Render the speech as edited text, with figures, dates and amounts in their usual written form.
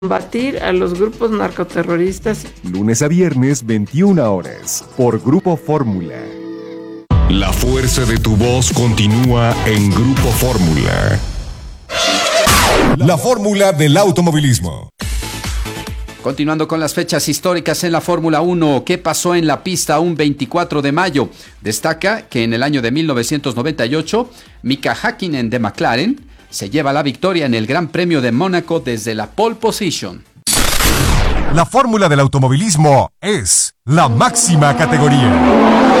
combatir a los grupos narcoterroristas. Lunes a viernes, 21 horas, por Grupo Fórmula. La fuerza de tu voz continúa en Grupo Fórmula. La fórmula del automovilismo. Continuando con las fechas históricas en la Fórmula 1, ¿qué pasó en la pista un 24 de mayo? Destaca que en el año de 1998, Mika Häkkinen de McLaren se lleva la victoria en el Gran Premio de Mónaco desde la pole position. La fórmula del automovilismo es la máxima categoría.